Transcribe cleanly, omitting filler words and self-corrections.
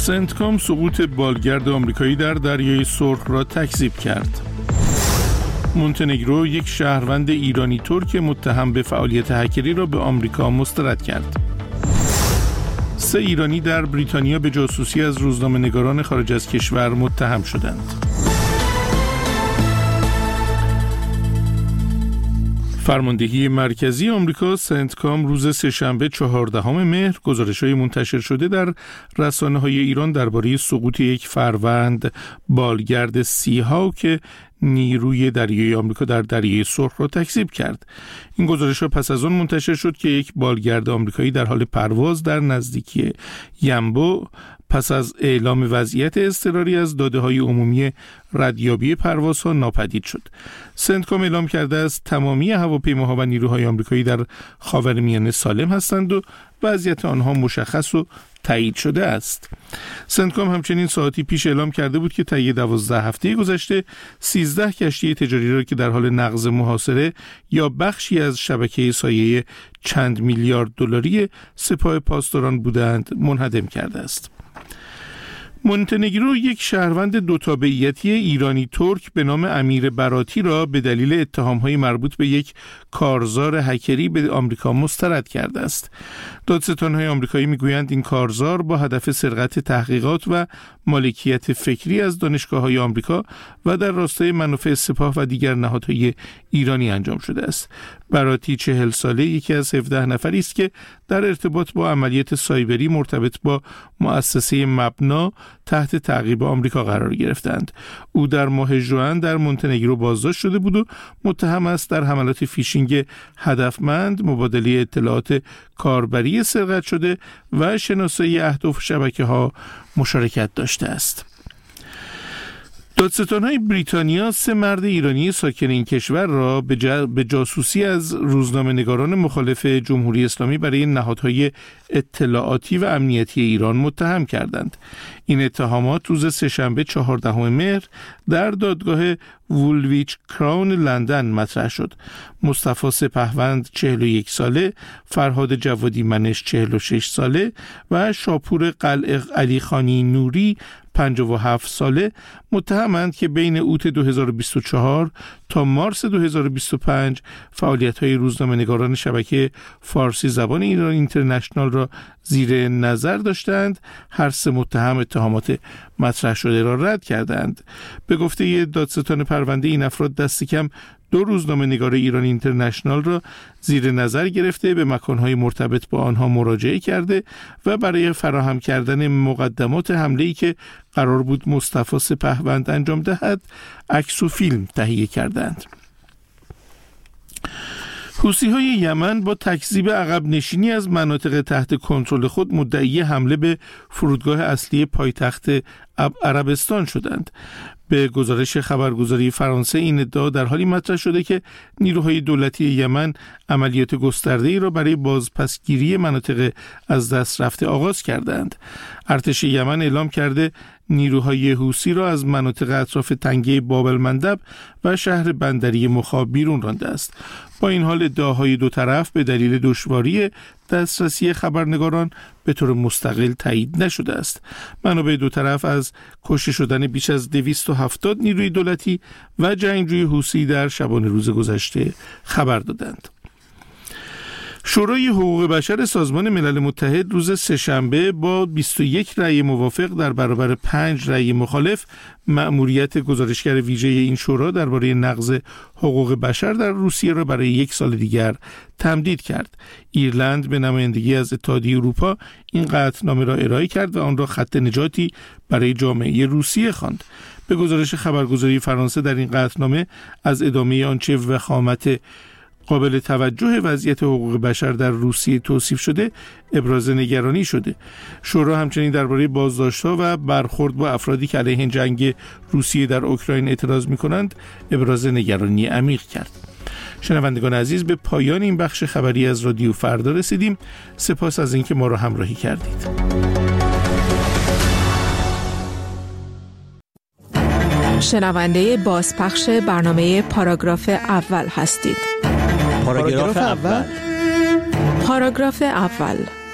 سنتکام سقوط بالگرد آمریکایی در دریای سرخ را تکذیب کرد. مونتنگرو یک شهروند ایرانی ترک متهم به فعالیت هکری را به آمریکا مسترد کرد. 3 ایرانی در بریتانیا به جاسوسی از روزنامه‌نگاران خارج از کشور متهم شدند. فرماندهی مرکزی آمریکا سنتکام روز سه‌شنبه 14 مهر گزارش‌های منتشر شده در رسانه‌های ایران درباره سقوط یک فروند بالگرد سی‌هاوک نیروی دریایی آمریکا در دریای سرخ را تکذیب کرد. این گزارش‌ها پس از آن منتشر شد که یک بالگرد آمریکایی در حال پرواز در نزدیکی یمبو پس از اعلام وضعیت اضطراری از داده‌های عمومی ردیابی پروازها ناپدید شد. سنتکام اعلام کرده است تمامی هواپیماها و نیروهای آمریکایی در خاورمیانه سالم هستند و وضعیت آنها مشخص و تایید شده است. سنتکام همچنین ساعتی پیش اعلام کرده بود که طی 12 هفته گذشته 13 کشتی تجاری را که در حال نقض محاصره یا بخشی از شبکه سایه چند میلیارد دلاری سپاه پاسداران بودند منهدم کرده است. مونتنگرو یک شهروند دوتابعیتی ایرانی ترک به نام امیر براتی را به دلیل اتهام‌های مربوط به یک کارزار هکری به آمریکا مسترد کرده است. دادستان‌های آمریکایی می‌گویند این کارزار با هدف سرقت تحقیقات و مالکیت فکری از دانشگاه‌های آمریکا و در راستای منافع سپاه و دیگر نهادهای ایرانی انجام شده است. براتی 40 ساله یکی از 17 نفری است که در ارتباط با عملیات سایبری مرتبط با مؤسسه مبنا تحت تعقیب آمریکا قرار گرفتند. او در ماه ژوئن در مونتنگرو بازداشت شده بود و متهم است در حملات فیشینگ هدفمند، مبادله اطلاعات کاربری سرقت شده و شناسایی اهداف شبکه‌ها مشارکت داشته است. دادستان‌های بریتانیا 3 مرد ایرانی ساکن این کشور را به جاسوسی از روزنامه‌نگاران مخالف جمهوری اسلامی برای نهادهای اطلاعاتی و امنیتی ایران متهم کردند. این اتهامات روز سه‌شنبه 14 مهر در دادگاه وولویچ کراون لندن مطرح شد. مصطفی سپهوند 41 ساله، فرهاد جوادی منش 46 ساله و شاپور قلعه علیخانی نوری 57 ساله متهمند که بین اوت 2024 تا مارس 2025 فعالیت‌های روزنامه‌نگاران شبکه فارسی زبان ایران اینترنشنال را زیر نظر داشتند. هر 3 متهم اتهامات مطرح شده را رد کردند. به گفته دادستان پرونده این افراد دست کم 2 روزنامه‌نگار ایران اینترنشنال را زیر نظر گرفته، به مکان‌های مرتبط با آنها مراجعه کرده و برای فراهم کردن مقدمات حمله‌ای که قرار بود مصطفی سپهوند انجام دهد عکس و فیلم تهیه کردند. حوثی‌های یمن با تکذیب عقب نشینی از مناطق تحت کنترل خود مدعی حمله به فرودگاه اصلی پایتخت عربستان شدند. به گزارش خبرگزاری فرانسه این ادعا در حالی مطرح شده که نیروهای دولتی یمن عملیات گسترده‌ای را برای بازپسگیری مناطق از دست رفته آغاز کردند. ارتش یمن اعلام کرده نیروهای حوثی را از مناطق اطراف تنگه باب المندب و شهر بندری مخا بیرون رانده است. با این حال ادعاهای دو طرف به دلیل دشواری دسترسی خبرنگاران به طور مستقل تایید نشده است. منابع دو طرف از کشته شدن بیش از 270 نیروی دولتی و جنگجوی حوثی در شبانه روز گذشته خبر دادند. شورای حقوق بشر سازمان ملل متحد روز سه‌شنبه با 21 رأی موافق در برابر 5 رأی مخالف مأموریت گزارشگر ویژه این شورا درباره نقض حقوق بشر در روسیه را برای 1 سال دیگر تمدید کرد. ایرلند به نمایندگی از اتحادیه اروپا این قطعنامه را ارائه کرد و آن را خط نجاتی برای جامعه روسیه خواند. به گزارش خبرگزاری فرانسه در این قطعنامه از ادامه آنچه وخامت قابل توجه وضعیت حقوق بشر در روسیه توصیف شده ابراز نگرانی شده. شورا همچنین درباره بازداشت‌ها و برخورد با افرادی که علیه جنگ روسیه در اوکراین اعتراض می‌کنند ابراز نگرانی عمیق کرد. شنوندگان عزیز، به پایان این بخش خبری از رادیو فردا رسیدیم. سپاس از اینکه ما را همراهی کردید. شنونده بازپخش برنامه پاراگراف اول هستید. پاراگراف اول. پاراگراف اول